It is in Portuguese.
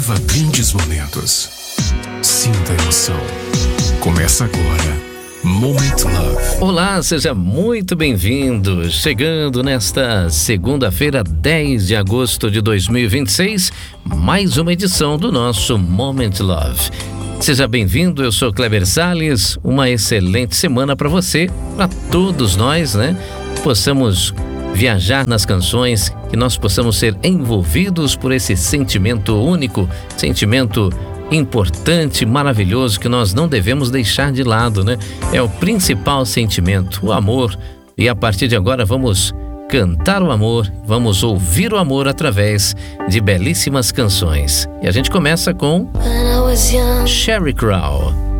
Viva grandes momentos. Sinta a emoção. Começa agora. Moment Love. Olá, seja muito bem-vindo. Chegando nesta segunda-feira, 10 de agosto de 2026, mais uma edição do nosso Moment Love. Seja bem-vindo, eu sou Kleber Salles. Uma excelente semana para você, para todos nós, né? Possamos viajar nas canções, que nós possamos ser envolvidos por esse sentimento único, sentimento importante, maravilhoso, que nós não devemos deixar de lado, né? É o principal sentimento, o amor. E a partir de agora vamos cantar o amor, vamos ouvir o amor através de belíssimas canções. E a gente começa com Sheryl Crow.